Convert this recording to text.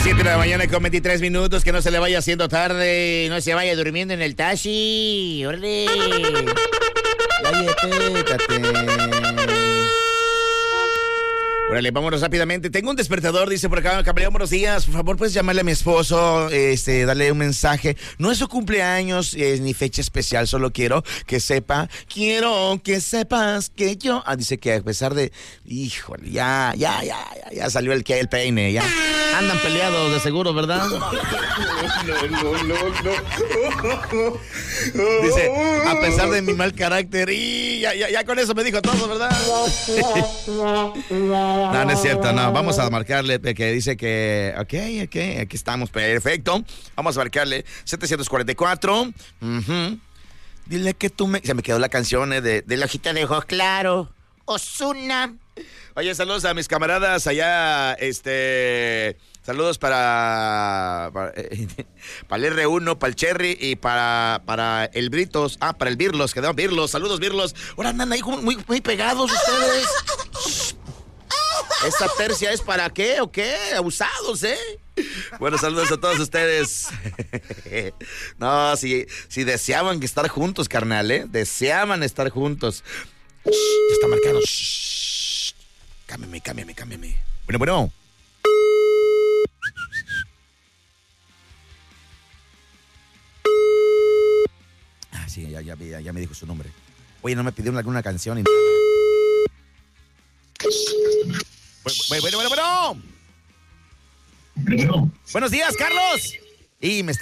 7 de la mañana con 23 minutos, que no se le vaya haciendo tarde, no se vaya durmiendo en el taxi. ¡Órale! Órale, vámonos rápidamente. Tengo un despertador, dice por acá, Caballero, buenos días. Por favor, puedes llamarle a mi esposo, darle un mensaje. No es su cumpleaños, ni fecha especial, solo quiero que sepas que yo... dice que a pesar de... Híjole, ya salió el peine, ya. Andan peleados de seguro, ¿verdad? No. Dice, a pesar de mi mal carácter, y ya con eso me dijo todo, ¿verdad? No es cierto, no. Vamos a marcarle que dice que... Ok, aquí estamos, perfecto. Vamos a marcarle 744. Dile que tú me... Se me quedó la canción de la hojita de ojos claro. Ozuna. Oye, saludos a mis camaradas allá, saludos para el R1, para el Cherry y para el Britos. Para el Birlos, quedaron Birlos. Saludos, Birlos. Ahora andan ahí muy pegados ustedes. ¿Esta tercia es para qué o qué? Abusados, ¿eh? Bueno, saludos a todos ustedes. No, si deseaban estar juntos, carnal, ¿eh? Deseaban estar juntos. Ya está marcado. Cámbiame. Bueno. Sí, ya me dijo su nombre. Oye, no me pidieron alguna canción y... Bueno. Buenos días, Carlos. Y me está